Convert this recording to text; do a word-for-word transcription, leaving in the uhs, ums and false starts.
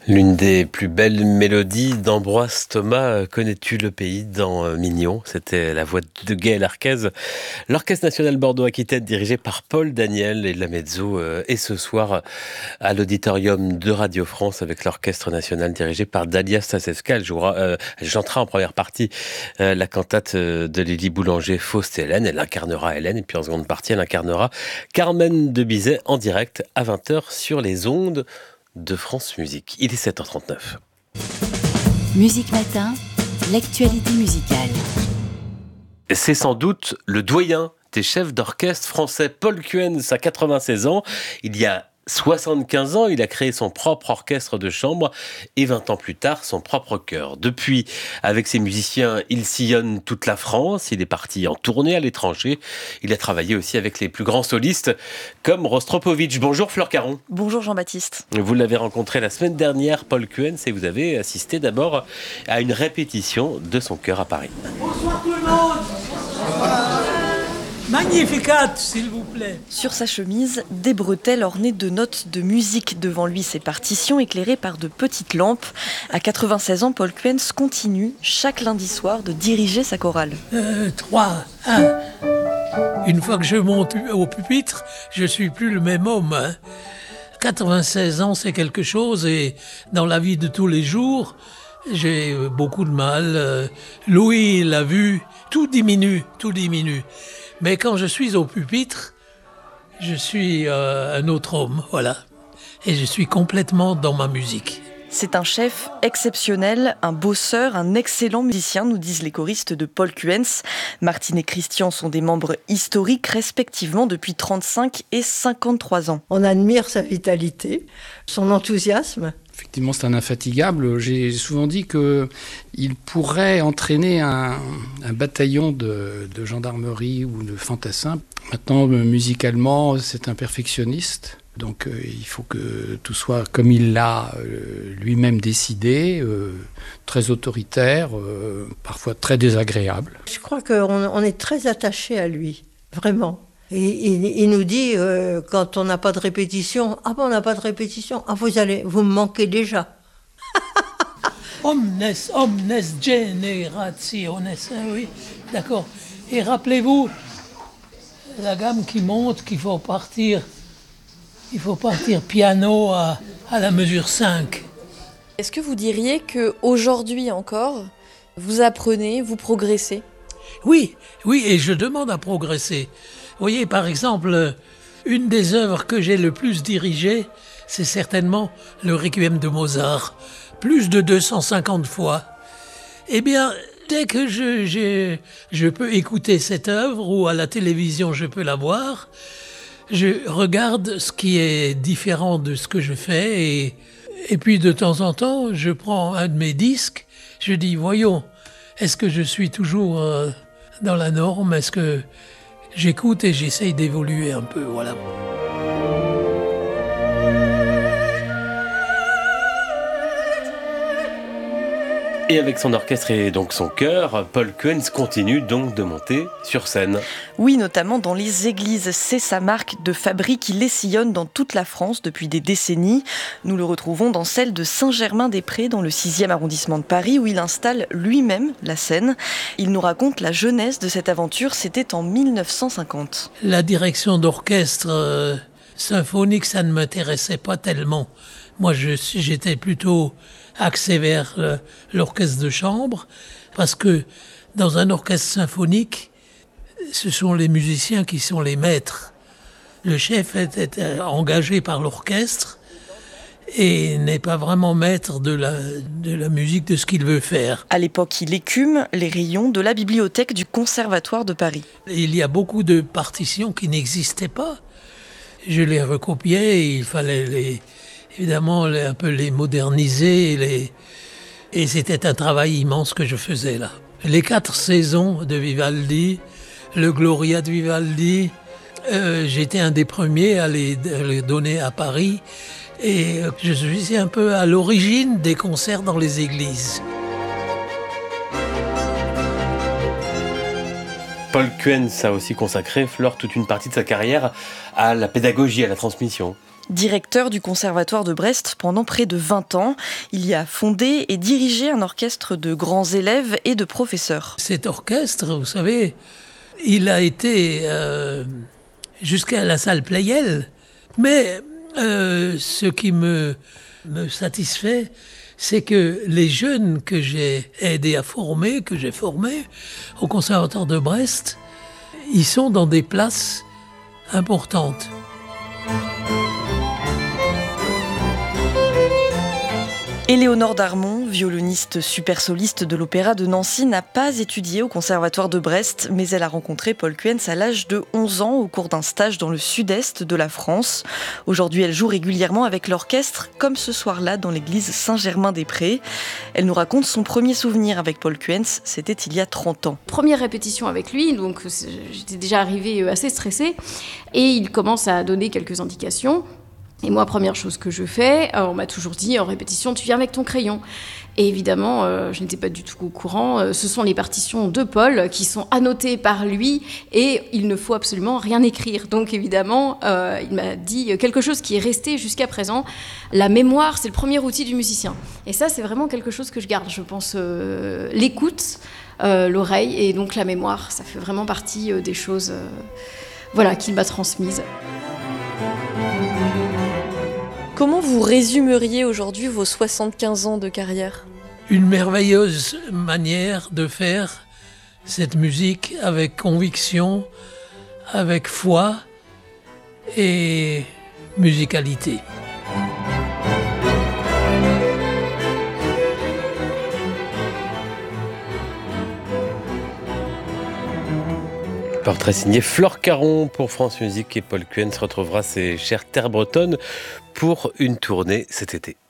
L'une des plus belles mélodies d'Ambroise Thomas, Connais-tu le pays dans Mignon? C'était la voix de Gaël Arquez. L'Orchestre national Bordeaux-Aquitaine dirigé par Paul Daniel et la mezzo est ce soir à l'auditorium de Radio France avec l'Orchestre national dirigé par Dalia Stasevska. Elle jouera, euh, elle chantera en première partie euh, la cantate de Lily Boulanger, Faust et Hélène. Elle incarnera Hélène et puis en seconde partie elle incarnera Carmen de Bizet en direct à vingt heures sur les ondes de France Musique. Il est sept heures trente-neuf. Musique Matin, l'actualité musicale. C'est sans doute le doyen des chefs d'orchestre français, Paul Kuens, à quatre-vingt-seize ans. Il y a soixante-quinze ans, il a créé son propre orchestre de chambre et vingt ans plus tard, son propre chœur. Depuis, avec ses musiciens, il sillonne toute la France. Il est parti en tournée à l'étranger. Il a travaillé aussi avec les plus grands solistes comme Rostropovitch. Bonjour Fleur Caron. Bonjour Jean-Baptiste. Vous l'avez rencontré la semaine dernière, Paul Kuens, et vous avez assisté d'abord à une répétition de son chœur à Paris. Bonsoir tout le monde. Bonsoir. Magnificat, s'il vous plaît. Sur sa chemise, des bretelles ornées de notes de musique. Devant lui, ses partitions éclairées par de petites lampes. À quatre-vingt-seize ans, Paul Kuens continue chaque lundi soir de diriger sa chorale. Euh, trois, un. Une fois que je monte au pupitre, je suis plus le même homme. Hein. quatre-vingt-seize ans, c'est quelque chose, et dans la vie de tous les jours, j'ai beaucoup de mal. Louis l'a vu, tout diminue, tout diminue. Mais quand je suis au pupitre, je suis euh, un autre homme, voilà. Et je suis complètement dans ma musique. C'est un chef exceptionnel, un bosseur, un excellent musicien, nous disent les choristes de Paul Kuens. Martine et Christian sont des membres historiques, respectivement depuis trente-cinq et cinquante-trois ans. On admire sa vitalité, son enthousiasme. Effectivement, c'est un infatigable. J'ai souvent dit qu'il pourrait entraîner un, un bataillon de, de gendarmerie ou de fantassins. Maintenant, musicalement, c'est un perfectionniste. Donc, euh, il faut que tout soit comme il l'a euh, lui-même décidé, euh, très autoritaire, euh, parfois très désagréable. Je crois qu'on on est très attaché à lui, vraiment. Et, il, il nous dit, euh, quand on n'a pas de répétition, « Ah bon, on n'a pas de répétition, ah vous allez, vous me manquez déjà. » Omnes, omnes generationes, oui, d'accord. Et rappelez-vous, la gamme qui monte, qu'il faut partir, il faut partir piano à, à la mesure cinq. Est-ce que vous diriez qu'aujourd'hui encore, vous apprenez, vous progressez ? Oui, oui, et je demande à progresser. Vous voyez, par exemple, une des œuvres que j'ai le plus dirigées, c'est certainement le Requiem de Mozart, plus de deux cent cinquante fois. Eh bien, dès que je, je, je peux écouter cette œuvre, ou à la télévision je peux la voir, je regarde ce qui est différent de ce que je fais, et, et puis de temps en temps, je prends un de mes disques, je dis, voyons, est-ce que je suis toujours euh, dans la norme ? Est-ce que j'écoute et j'essaye d'évoluer un peu, voilà. Et avec son orchestre et donc son chœur, Paul Kuens continue donc de monter sur scène. Oui, notamment dans les églises. C'est sa marque de fabrique. Il les sillonne dans toute la France depuis des décennies. Nous le retrouvons dans celle de Saint-Germain-des-Prés, dans le sixième arrondissement de Paris, où il installe lui-même la scène. Il nous raconte la genèse de cette aventure. C'était en mille neuf cent cinquante. La direction d'orchestre euh, symphonique, ça ne m'intéressait pas tellement. Moi, je, j'étais plutôt axé vers le, l'orchestre de chambre, parce que dans un orchestre symphonique, ce sont les musiciens qui sont les maîtres. Le chef était engagé par l'orchestre et n'est pas vraiment maître de la, de la musique, de ce qu'il veut faire. À l'époque, il écume les rayons de la bibliothèque du Conservatoire de Paris. Il y a beaucoup de partitions qui n'existaient pas. Je les recopiais et il fallait les... Évidemment, un peu les moderniser, les... et c'était un travail immense que je faisais là. Les quatre saisons de Vivaldi, le Gloria de Vivaldi, euh, j'étais un des premiers à les, à les donner à Paris, et je suis un peu à l'origine des concerts dans les églises. Paul Kuens a aussi consacré, Flore, toute une partie de sa carrière à la pédagogie, à la transmission. Directeur du Conservatoire de Brest pendant près de vingt ans, il y a fondé et dirigé un orchestre de grands élèves et de professeurs. Cet orchestre, vous savez, il a été euh, jusqu'à la salle Pleyel, mais euh, ce qui me, me satisfait, c'est que les jeunes que j'ai aidés à former, que j'ai formés au Conservatoire de Brest, ils sont dans des places importantes. Éléonore Darmon, violoniste super soliste de l'Opéra de Nancy, n'a pas étudié au Conservatoire de Brest, mais elle a rencontré Paul Kuentz à l'âge de onze ans au cours d'un stage dans le sud-est de la France. Aujourd'hui, elle joue régulièrement avec l'orchestre, comme ce soir-là dans l'église Saint-Germain-des-Prés. Elle nous raconte son premier souvenir avec Paul Kuentz, c'était il y a trente ans. Première répétition avec lui, donc j'étais déjà arrivée assez stressée, et il commence à donner quelques indications. Et moi, première chose que je fais, on m'a toujours dit en répétition, tu viens avec ton crayon. Et évidemment, euh, je n'étais pas du tout au courant. Euh, ce sont les partitions de Paul qui sont annotées par lui et il ne faut absolument rien écrire. Donc évidemment, euh, il m'a dit quelque chose qui est resté jusqu'à présent. La mémoire, c'est le premier outil du musicien. Et ça, c'est vraiment quelque chose que je garde. Je pense euh, l'écoute, euh, l'oreille et donc la mémoire. Ça fait vraiment partie euh, des choses euh, voilà, qu'il m'a transmises. Comment vous résumeriez aujourd'hui vos soixante-quinze ans de carrière ? Une merveilleuse manière de faire cette musique avec conviction, avec foi et musicalité. Portrait signé Flore Caron pour France Musique, et Paul Kuentz retrouvera ses chères terres bretonnes pour une tournée cet été.